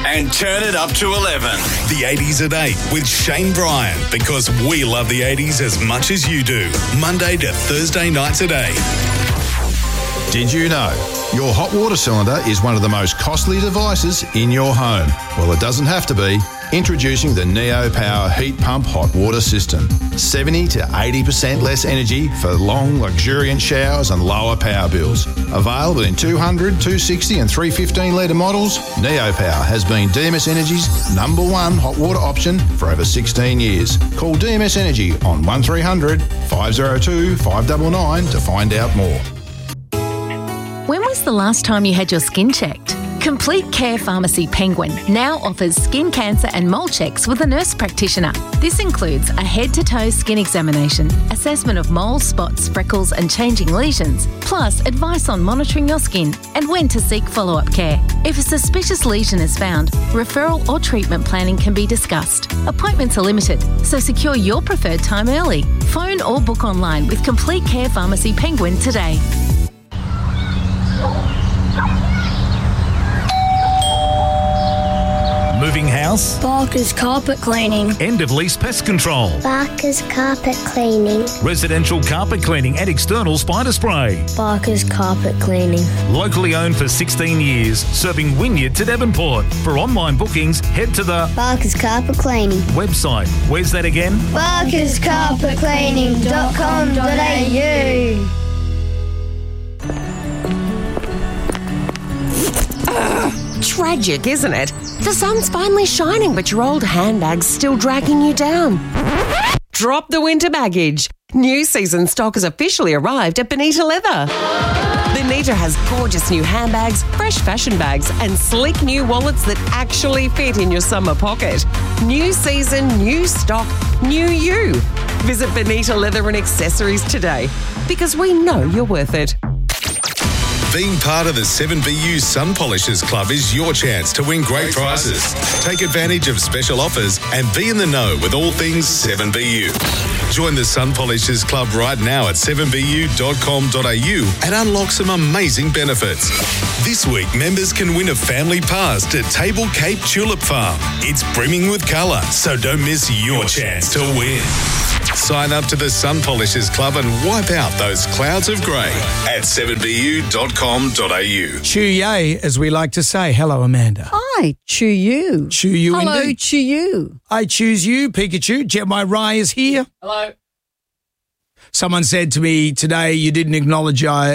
and turn it up to 11. The 80s at 8 with Shane Bryan, because we love the 80s as much as you do. Monday to Thursday nights at 8. Did you know your hot water cylinder is one of the most costly devices in your home? Well, it doesn't have to be. Introducing the Neo Power Heat Pump Hot Water System. 70 to 80% less energy for long, luxuriant showers and lower power bills. Available in 200, 260 and 315 litre models, Neo Power has been DMS Energy's #1 hot water option for over 16 years. Call DMS Energy on 1300 502 599 to find out more. When was the last time you had your skin checked? Complete Care Pharmacy Penguin now offers skin cancer and mole checks with a nurse practitioner. This includes a head-to-toe skin examination, assessment of moles, spots, freckles and changing lesions, plus advice on monitoring your skin and when to seek follow-up care. If a suspicious lesion is found, referral or treatment planning can be discussed. Appointments are limited, so secure your preferred time early. Phone or book online with Complete Care Pharmacy Penguin today. Moving house? Barker's Carpet Cleaning. End of lease pest control? Barker's Carpet Cleaning. Residential carpet cleaning and external spider spray? Barker's Carpet Cleaning. Locally owned for 16 years, serving Wynyard to Devonport. For online bookings, head to the Barker's Carpet Cleaning website. Where's that again? barkerscarpetcleaning.com.au. Tragic, isn't it? The sun's finally shining, but your old handbag's still dragging you down. Drop the winter baggage. New season stock has officially arrived at Bonita Leather. Bonita has gorgeous new handbags, fresh fashion bags, and sleek new wallets that actually fit in your summer pocket. New season, new stock, new you. Visit Bonita Leather and Accessories today, because we know you're worth it. Being part of the 7BU Sun Polishers Club is your chance to win great prizes. Take advantage of special offers and be in the know with all things 7BU. Join the Sun Polishers Club right now at 7bu.com.au and unlock some amazing benefits. This week, members can win a family pass to Table Cape Tulip Farm. It's brimming with colour, so don't miss your chance to win. Sign up to the Sun Polishers Club and wipe out those clouds of grey at 7bu.com.au. Chew yay, as we like to say. Hello, Amanda. Hi, chew you. Chew you Hello, indeed. chew you. I choose you, Pikachu. Gemini Rai is here. Hello. Someone said to me today, you didn't acknowledge. You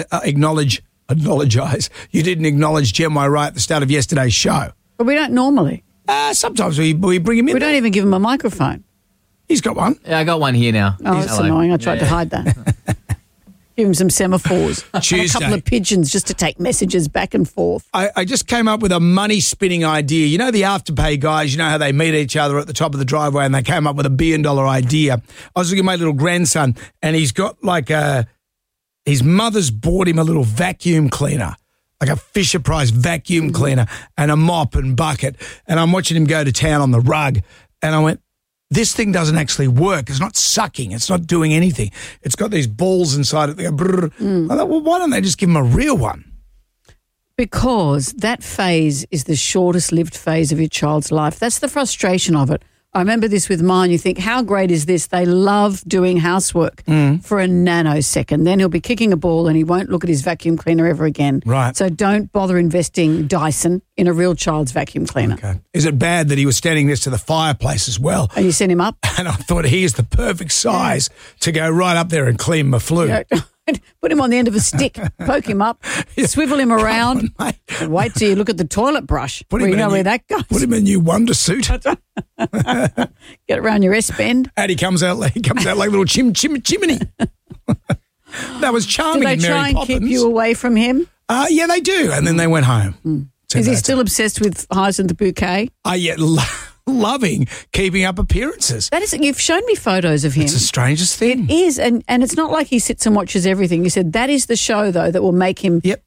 didn't acknowledge Gemini Rai at the start of yesterday's show. But we don't normally. Sometimes we bring him in. We don't even give him a microphone. He's got one. Yeah, I got one here now. Oh, that's annoying. I tried to hide that. Give him some semaphores. Tuesday. And a couple of pigeons just to take messages back and forth. I just came up with a money-spinning idea. You know the Afterpay guys, you know how they meet each other at the top of the driveway and they came up with $1 billion idea. I was looking at my little grandson and he's got his mother's bought him a little vacuum cleaner, like a Fisher-Price vacuum cleaner and a mop and bucket. And I'm watching him go to town on the rug and I went, this thing doesn't actually work. It's not sucking. It's not doing anything. It's got these balls inside it. They go brrr. I thought, well, why don't they just give him a real one? Because that phase is the shortest lived phase of your child's life. That's the frustration of it. I remember this with mine. You think, how great is this? They love doing housework for a nanosecond. Then he'll be kicking a ball and he won't look at his vacuum cleaner ever again. Right. So don't bother investing Dyson in a real child's vacuum cleaner. Okay. Is it bad that he was standing next to the fireplace as well? And you sent him up? And I thought he is the perfect size to go right up there and clean my flue. Yeah. Put him on the end of a stick, poke him up, swivel him around, and wait till you look at the toilet brush. You know where that goes. Put him in a new Wonder suit. Get around your S-bend. And he comes out like a little chimney. That was charming. Do they try and keep you away from him? Yeah, they do. And then they went home. Is he still obsessed with Hyacinth Bouquet? Yeah, loving keeping up appearances. That is, you've shown me photos of him. It's the strangest thing. It is, and it's not like he sits and watches everything. You said that is the show, though, that will make him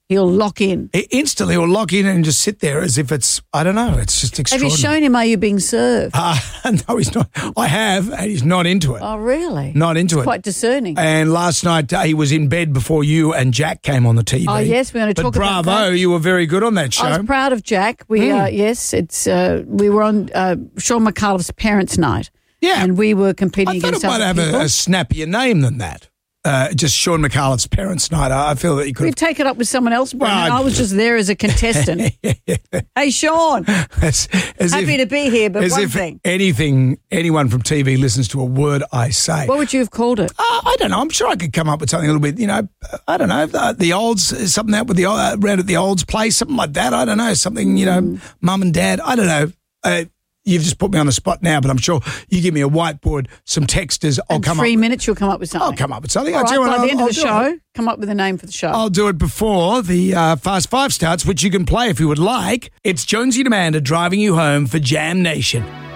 He'll lock in. Instantly he'll lock in and just sit there as if it's, I don't know, it's just Have extraordinary. you shown him Are You Being Served? No, he's not. I have, and he's not into it. Oh, really? Not into it. Quite discerning. And last night he was in bed before you and Jack came on the TV. Oh, yes, we're going to talk about that. Bravo, you were very good on that show. I was proud of Jack. We yes, it's we were on Sean McAuliffe's parents' night. Yeah. And we were competing I thought against it might other have people. a snappier name than that. Just Sean McAuliffe's parents' night. I feel that you could We'd take it up with someone else, Brian. Well, I was just there as a contestant. Hey, Sean, happy to be here, but one thing. Anyone from TV listens to a word I say. What would you have called it? I don't know. I'm sure I could come up with something a little bit, I don't know, the olds, something out with the around at the olds place, something like that. I don't know, something, mum and dad. I don't know. You've just put me on the spot now, but I'm sure you give me a whiteboard, some texters, I'll come up. 3 minutes, you'll come up with something. I'll come up with something. All right, by the end of the show, it. come up with a name for the show. I'll do it before the Fast Five starts, which you can play if you would like. It's Jonesy and Amanda driving you home for Jam Nation.